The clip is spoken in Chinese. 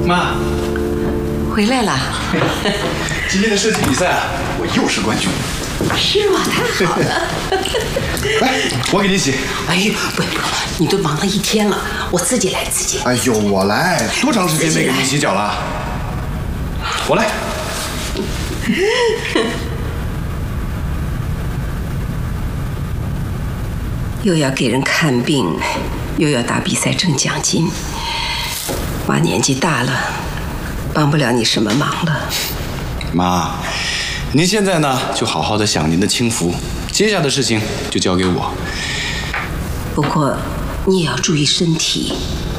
妈， 回来了。 今天的射击比赛啊，我又是冠军。 是吗？太好了。 来，我给你洗。 哎呦，不，你都忙了一天了，我自己来。 哎呦，我来，多长时间没给你洗脚了？我来。 又要给人看病，又要打比赛挣奖金，妈年纪大了，帮不了你什么忙了。 妈，您现在呢就好好的享您的清福，接下的事情就交给我。 不过你也要注意身体，